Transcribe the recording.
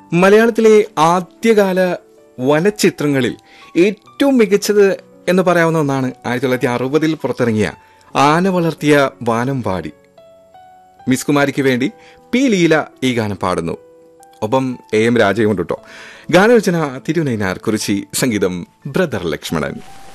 മലയാളത്തിലെ ആദ്യകാല വനച്ചിത്രങ്ങളിൽ ഏറ്റവും മികച്ചത് എന്ന് പറയാവുന്ന ഒന്നാണ് 1960 പുറത്തിറങ്ങിയ ആന വളർത്തിയ വാനമ്പാടി. മിസ് കുമാരിക്ക് വേണ്ടി പി ലീല ഈ ഗാനം പാടുന്നു. ഒപ്പം AM രാജയും ഉണ്ട് കേട്ടോ. ഗാനരചന തിരുനൈനാർ കുറിച്ചി, സംഗീതം ബ്രദർ ലക്ഷ്മണൻ.